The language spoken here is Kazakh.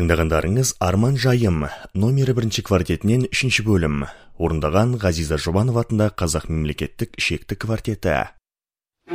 Тыңдағандарыңыз Арман Жайым, номері 1 квартетінен 3 бөлім. Орындаған Ғазиза Жұбанова атындағы Қазақ мемлекеттік шекті квартеті.